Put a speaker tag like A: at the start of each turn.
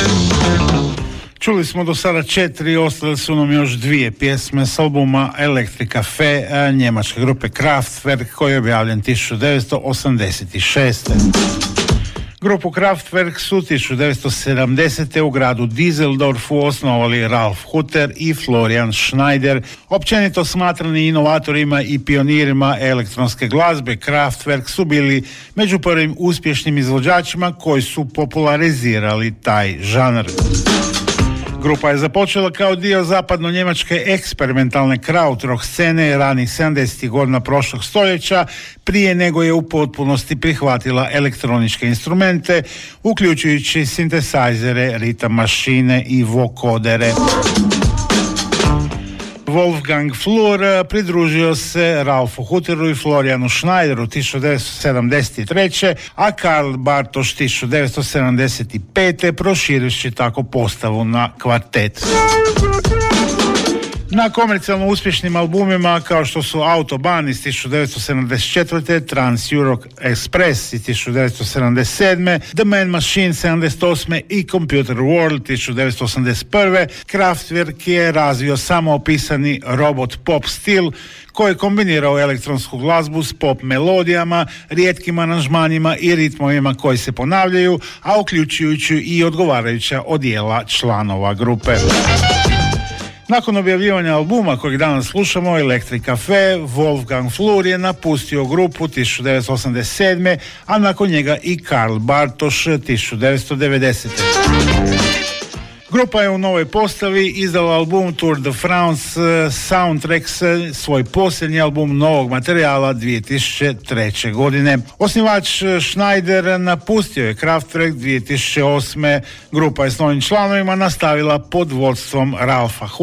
A: Čuli smo do sada 4, ostale su nam još 2 pjesme s albuma Electric Cafe njemačke grupe Kraftwerk koji je objavljen 1986. Grupu Kraftwerk su 1970. u gradu Düsseldorfu osnovali Ralf Hutter i Florian Schneider. Općenito smatrani inovatorima i pionirima elektronske glazbe, Kraftwerk su bili među prvim uspješnim izvođačima koji su popularizirali taj žanr. Grupa je započela kao dio zapadno-njemačke eksperimentalne krautrock scene ranih 70. godina prošlog stoljeća, prije nego je u potpunosti prihvatila elektroničke instrumente, uključujući sintesajzere, ritam mašine i vokodere. Wolfgang Flür pridružio se Ralfu Hutteru i Florianu Schneideru 1973. a Karl Bartoš 1975. proširiši tako postavu na kvartet. Na komercijalno uspješnim albumima kao što su Autobahn iz 1974. Trans Europe Express iz 1977. The Man Machine 78. i Computer World 1981. Kraftwerk je razvio samoopisani robot pop stil koji je kombinirao elektronsku glazbu s pop melodijama, rijetkim aranžmanima i ritmovima koji se ponavljaju, a uključujući i odgovarajuća odjela članova grupe. Nakon objavljivanja albuma kojeg danas slušamo, Electric Cafe, Wolfgang Flür je napustio grupu 1987. a nakon njega i Karl Bartoš 1990. Grupa je u novoj postavi izdala album Tour de France Soundtracks, svoj posljednji album novog materijala 2003. godine. Osnivač Schneider napustio je Kraftwerk 2008. Grupa je s novim članovima nastavila pod vodstvom Ralfa